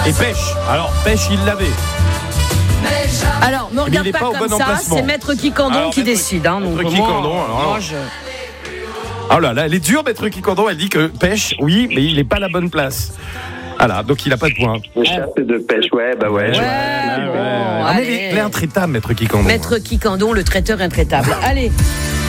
Et pêche. Alors, pêche, il l'avait. Alors, me regarde pas comme ça, c'est Maître Kikandon qui décide. Maître Kikandon, alors. Oh là là, elle est dure, Maître Kikandon. Elle dit que pêche, oui, mais il n'est pas à la bonne place. Voilà, donc il n'a pas de point. Le chasse de pêche, ouais. Bon, mais il est intraitable, Maître Kikandon. Maître Kikandon, le traiteur intraitable. Allez.